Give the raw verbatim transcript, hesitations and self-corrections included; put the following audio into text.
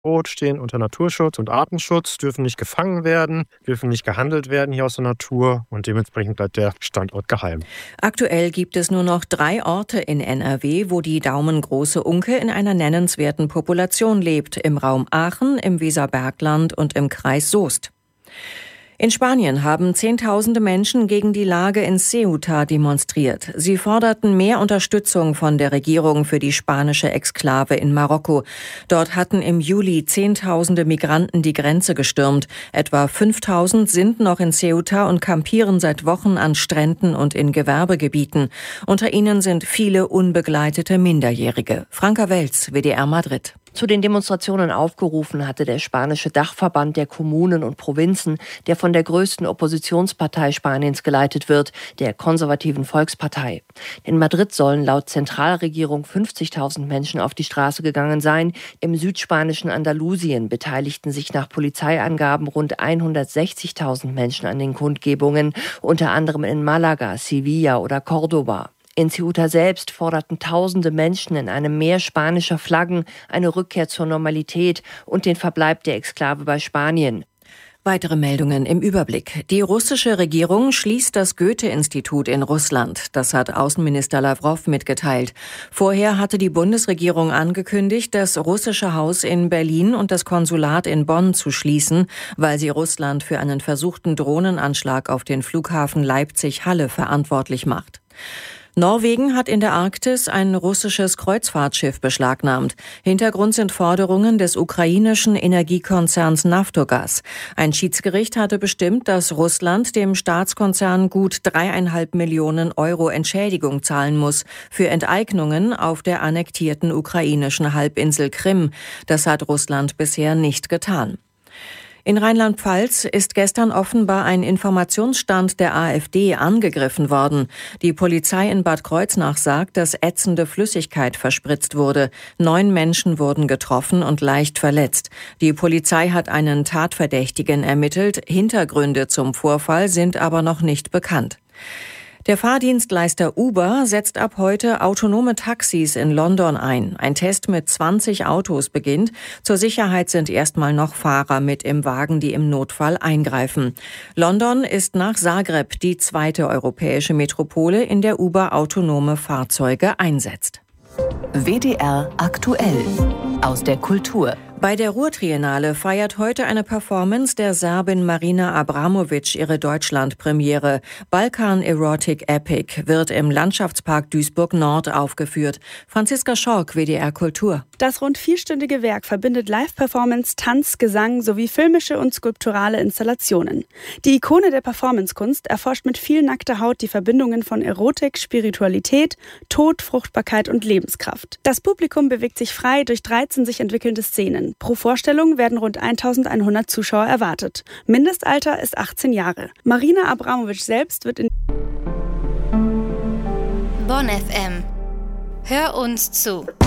Boot stehen unter Naturschutz und Artenschutz, dürfen nicht gefangen werden, dürfen nicht gehandelt werden hier aus der Natur und dementsprechend bleibt der Standort geheim. Aktuell gibt es nur noch drei Orte in N R W, wo die daumengroße Unke in einer nennenswerten Population lebt: im Raum Aachen, im Weserbergland und im Kreis Soest. In Spanien haben Zehntausende Menschen gegen die Lage in Ceuta demonstriert. Sie forderten mehr Unterstützung von der Regierung für die spanische Exklave in Marokko. Dort hatten im Juli Zehntausende Migranten die Grenze gestürmt. Etwa fünftausend sind noch in Ceuta und kampieren seit Wochen an Stränden und in Gewerbegebieten. Unter ihnen sind viele unbegleitete Minderjährige. Franka Welz, W D R Madrid. Zu den Demonstrationen aufgerufen hatte der spanische Dachverband der Kommunen und Provinzen, der von der größten Oppositionspartei Spaniens geleitet wird, der konservativen Volkspartei. In Madrid sollen laut Zentralregierung fünfzigtausend Menschen auf die Straße gegangen sein. Im südspanischen Andalusien beteiligten sich nach Polizeiangaben rund hundertsechzigtausend Menschen an den Kundgebungen, unter anderem in Malaga, Sevilla oder Cordoba. In Ceuta selbst forderten tausende Menschen in einem Meer spanischer Flaggen eine Rückkehr zur Normalität und den Verbleib der Exklave bei Spanien. Weitere Meldungen im Überblick. Die russische Regierung schließt das Goethe-Institut in Russland. Das hat Außenminister Lawrow mitgeteilt. Vorher hatte die Bundesregierung angekündigt, das russische Haus in Berlin und das Konsulat in Bonn zu schließen, weil sie Russland für einen versuchten Drohnenanschlag auf den Flughafen Leipzig-Halle verantwortlich macht. Norwegen hat in der Arktis ein russisches Kreuzfahrtschiff beschlagnahmt. Hintergrund sind Forderungen des ukrainischen Energiekonzerns Naftogaz. Ein Schiedsgericht hatte bestimmt, dass Russland dem Staatskonzern gut dreieinhalb Millionen Euro Entschädigung zahlen muss für Enteignungen auf der annektierten ukrainischen Halbinsel Krim. Das hat Russland bisher nicht getan. In Rheinland-Pfalz ist gestern offenbar ein Informationsstand der AfD angegriffen worden. Die Polizei in Bad Kreuznach sagt, dass ätzende Flüssigkeit verspritzt wurde. Neun Menschen wurden getroffen und leicht verletzt. Die Polizei hat einen Tatverdächtigen ermittelt. Hintergründe zum Vorfall sind aber noch nicht bekannt. Der Fahrdienstleister Uber setzt ab heute autonome Taxis in London ein. Ein Test mit zwanzig Autos beginnt. Zur Sicherheit sind erstmal noch Fahrer mit im Wagen, die im Notfall eingreifen. London ist nach Zagreb die zweite europäische Metropole, in der Uber autonome Fahrzeuge einsetzt. W D R aktuell aus der Kultur. Bei der Ruhrtriennale feiert heute eine Performance der Serbin Marina Abramovic ihre Deutschland-Premiere. Balkan Erotic Epic wird im Landschaftspark Duisburg-Nord aufgeführt. Franziska Schork, W D R Kultur. Das rund vierstündige Werk verbindet Live-Performance, Tanz, Gesang sowie filmische und skulpturale Installationen. Die Ikone der Performancekunst erforscht mit viel nackter Haut die Verbindungen von Erotik, Spiritualität, Tod, Fruchtbarkeit und Lebenskraft. Das Publikum bewegt sich frei durch dreizehn sich entwickelnde Szenen. Pro Vorstellung werden rund eintausendeinhundert Zuschauer erwartet. Mindestalter ist achtzehn Jahre. Marina Abramovic selbst wird in Bonn F M. Hör uns zu.